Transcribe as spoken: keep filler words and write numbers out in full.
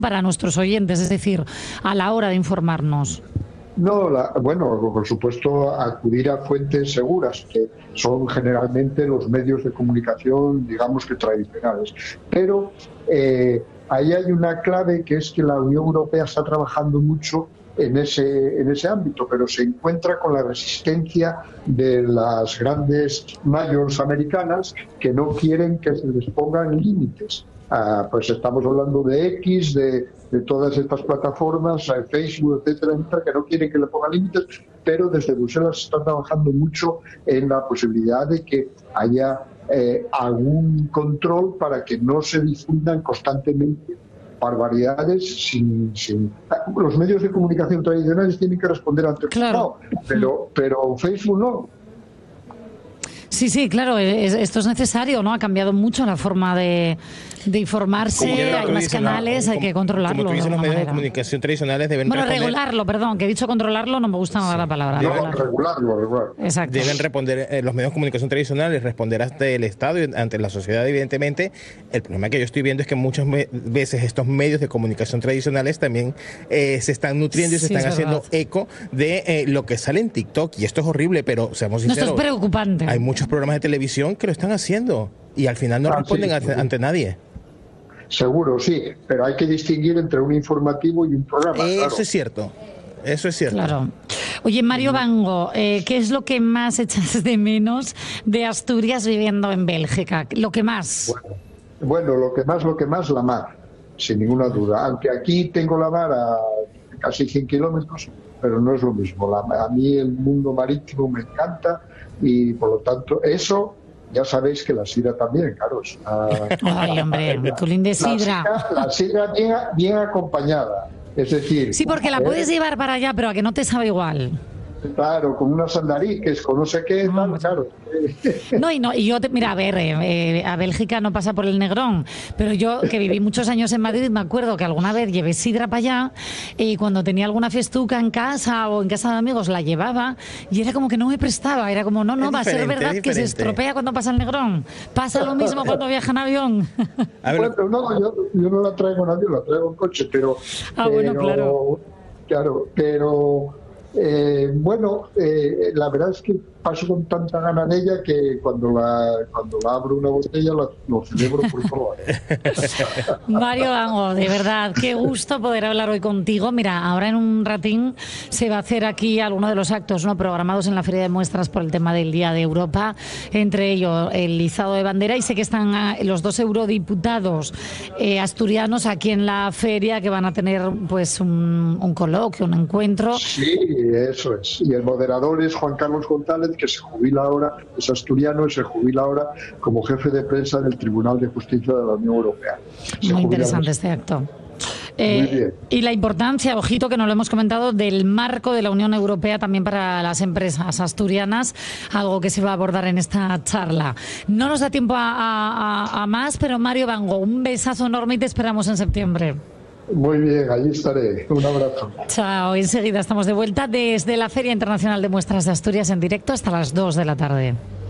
para nuestros oyentes, es decir, a la hora de informarnos? No, la, bueno, por supuesto, acudir a fuentes seguras, que son generalmente los medios de comunicación, digamos que tradicionales. Pero eh, ahí hay una clave, que es que la Unión Europea está trabajando mucho en ese, en ese ámbito, pero se encuentra con la resistencia de las grandes majors americanas, que no quieren que se les pongan límites. Uh, pues estamos hablando de X, de, de todas estas plataformas, uh, Facebook, etcétera, etcétera, que no quieren que le pongan límites, pero desde Bruselas se está trabajando mucho en la posibilidad de que haya eh, algún control para que no se difundan constantemente barbaridades sin, sin... Los medios de comunicación tradicionales tienen que responder ante el claro. Estado, pero, pero Facebook no. Sí, sí, claro, es, esto es necesario, ¿no? Ha cambiado mucho la forma de, de informarse, hay más canales, la, hay que controlarlo. Como tú dices, los medios de comunicación tradicionales deben Bueno, responder... regularlo, perdón, que he dicho controlarlo, no me gusta nada sí. la palabra. No, regularlo, regularlo, regularlo. Exacto. Deben responder, eh, los medios de comunicación tradicionales, responder ante el Estado y ante la sociedad, evidentemente. El problema que yo estoy viendo es que muchas veces estos medios de comunicación tradicionales también eh, se están nutriendo y se sí, están es haciendo verdad. eco de eh, lo que sale en TikTok. Y esto es horrible, pero seamos sinceros. No, esto es preocupante. Hay muchos programas de televisión que lo están haciendo y al final no ah, responden sí, ante, sí. ante nadie. Seguro, sí, pero hay que distinguir entre un informativo y un programa. Eso claro. es cierto, eso es cierto. Claro. Oye, Mario Bango, eh, ¿qué es lo que más echas de menos de Asturias viviendo en Bélgica? Lo que más. Bueno, bueno lo que más, lo que más, la mar, sin ninguna duda. Aunque aquí tengo la mar a casi cien kilómetros, pero no es lo mismo. La, a mí el mundo marítimo me encanta y por lo tanto eso... Ya sabéis que la sidra también, claro. Una... Ay, hombre, tu linda sidra. La sidra bien, bien acompañada, es decir... Sí, porque la eh, puedes llevar para allá, pero a que no te sabe igual. Claro, con unas andariques, con no sé qué, no, tal, claro. No, y no, y yo, te, mira, a ver, eh, a Bélgica no pasa por el Negrón, pero yo, que viví muchos años en Madrid, me acuerdo que alguna vez llevé sidra para allá y cuando tenía alguna festuca en casa o en casa de amigos la llevaba y era como que no me prestaba, era como, no, no, es va a ser verdad que se estropea cuando pasa el Negrón. Pasa lo mismo cuando viaja en avión. A ver, bueno, no, yo, yo no la traigo en avión, la traigo en coche, pero... Ah, bueno, pero, claro. Claro, pero... Eh, bueno, eh, la verdad es que paso con tanta gana de ella que cuando la cuando la abro una botella la, lo celebro por todo. Mario Bango, de verdad, qué gusto poder hablar hoy contigo. Mira, ahora en un ratín se va a hacer aquí alguno de los actos no programados en la Feria de Muestras por el tema del Día de Europa, entre ellos el izado de bandera, y sé que están los dos eurodiputados eh, asturianos aquí en la feria que van a tener pues un, un coloquio, un encuentro. Sí, eso es. Y el moderador es Juan Carlos González, que se jubila ahora, es asturiano y se jubila ahora como jefe de prensa del Tribunal de Justicia de la Unión Europea. Se Muy interesante este acto. Eh, y la importancia, ojito que no lo hemos comentado, del marco de la Unión Europea también para las empresas asturianas, algo que se va a abordar en esta charla. No nos da tiempo a, a, a más, pero Mario Bango, un besazo enorme y te esperamos en septiembre. Muy bien, allí estaré. Un abrazo. Chao. Enseguida estamos de vuelta desde la Feria Internacional de Muestras de Asturias en directo hasta las dos de la tarde.